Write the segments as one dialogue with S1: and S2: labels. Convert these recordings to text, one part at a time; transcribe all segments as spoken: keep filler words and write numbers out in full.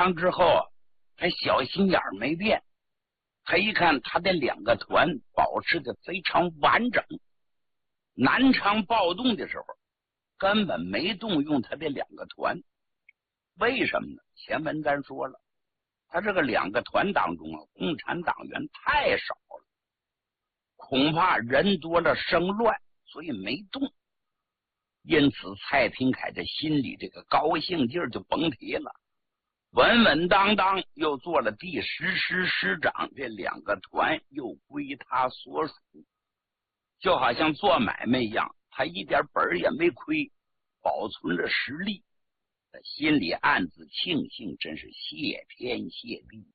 S1: 昌之后，他小心眼没变，他一看他的两个团保持的非常完整，南昌暴动的时候根本没动用他的两个团。为什么呢？前文咱说了，他这个两个团当中啊，共产党员太少了，恐怕人多了生乱，所以没动。因此蔡廷锴的心里这个高兴劲儿就甭提了，稳稳当当又做了第十师师长，这两个团又归他所属，就好像做买卖一样，他一点本也没亏，保存了实力，他心里暗自庆幸，真是谢天谢地。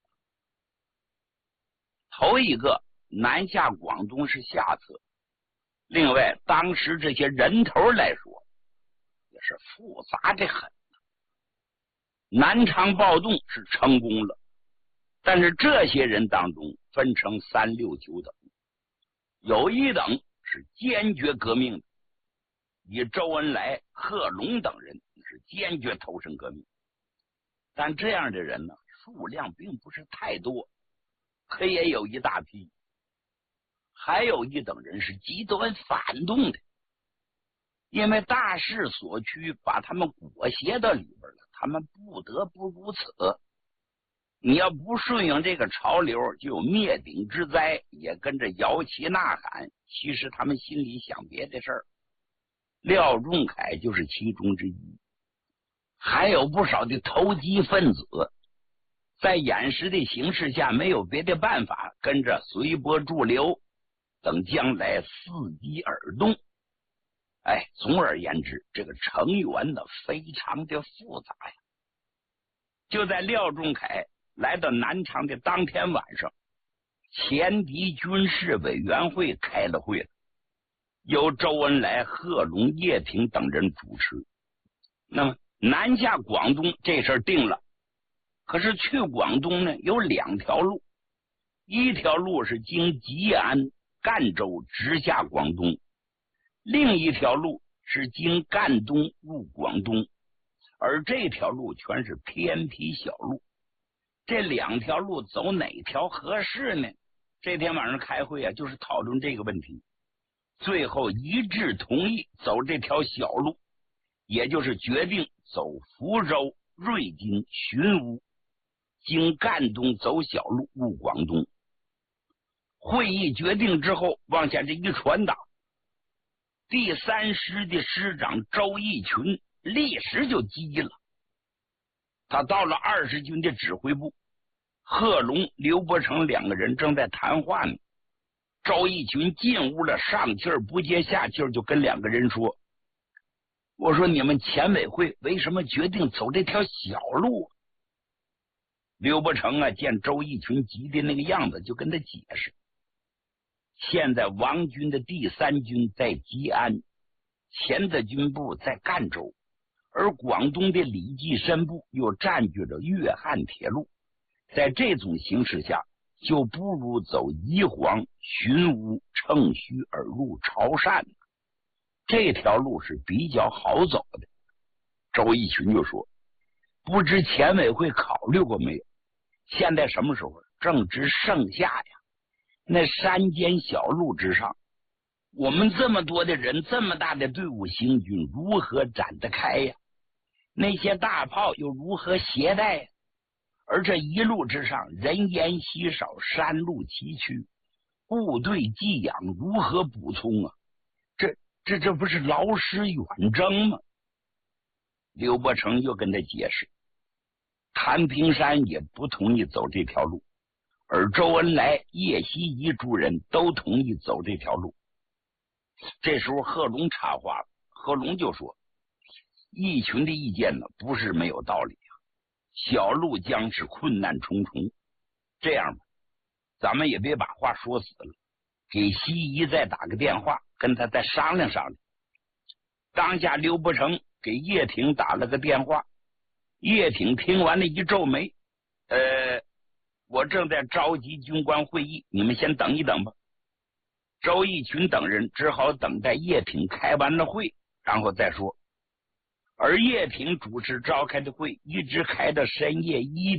S1: 头一个南下广东是下策，另外当时这些人头来说也是复杂的很。南昌暴动是成功了，但是这些人当中分成三六九等，有一等是坚决革命的，以周恩来、贺龙等人是坚决投身革命，但这样的人呢，数量并不是太多，可也有一大批。还有一等人是极端反动的，因为大势所趋，把他们裹挟到里边了，他们不得不如此。你要不顺应这个潮流，就有灭顶之灾，也跟着摇旗呐喊。其实他们心里想别的事儿，廖仲恺就是其中之一。还有不少的投机分子，在掩饰的形势下没有别的办法，跟着随波逐流，等将来伺机而动。哎，总而言之，这个成员呢非常的复杂呀。就在廖仲恺来到南昌的当天晚上，前敌军事委员会开了会了，由周恩来、贺龙、叶挺等人主持。那么南下广东这事儿定了，可是去广东呢有两条路，一条路是经吉安、赣州直下广东，另一条路是经赣东入广东，而这条路全是偏僻小路。这两条路走哪条合适呢？这天晚上开会啊，就是讨论这个问题，最后一致同意走这条小路，也就是决定走福州、瑞金、寻乌，经赣东走小路入广东。会议决定之后，往下这一传达，第三师的师长周逸群立时就急了。他到了二十军的指挥部，贺龙、刘伯承两个人正在谈话呢。周逸群进屋了，上气儿不接下气儿，就跟两个人说：“我说你们前委会为什么决定走这条小路？”刘伯承啊，见周逸群急的那个样子，就跟他解释：现在王军的第三军在吉安，前的军部在赣州，而广东的李济深部又占据着粤汉铁路，在这种形势下，就不如走宜黄、寻乌，乘虚而入潮汕，这条路是比较好走的。周逸群就说：“不知前委会考虑过没有？现在什么时候？正值盛夏呀，那山间小路之上，我们这么多的人，这么大的队伍行军，如何展得开呀？那些大炮又如何携带呀？而这一路之上，人烟稀少，山路崎岖，部队寄养如何补充啊？这这这不是劳师远征吗？”刘伯承又跟他解释，谭平山也不同意走这条路，而周恩来、叶希仪诸人都同意走这条路。这时候贺龙插话了，贺龙就说：“逸群的意见呢，不是没有道理啊，小路将是困难重重。这样吧，咱们也别把话说死了，给希仪再打个电话，跟他再商量商量。”当下刘伯承给叶挺打了个电话，叶挺听完了一皱眉：“呃，我正在召集军官会议，你们先等一等吧。”周逸群等人只好等待叶挺开完了会，然后再说。而叶挺主持召开的会一直开到深夜一